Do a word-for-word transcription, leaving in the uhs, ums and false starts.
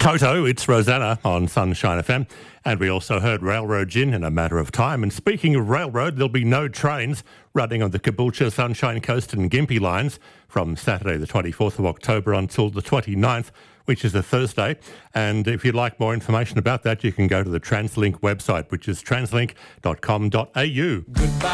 Toto, it's Rosanna on Sunshine F M. And we also heard Railroad Gin in a matter of time. And speaking of railroad, there'll be no trains running on the Caboolture, Sunshine Coast and Gympie lines from Saturday the twenty-fourth of October until the twenty-ninth, which is a Thursday. And if you'd like more information about that, you can go to the Translink website, which is translink dot com dot a u. Goodbye.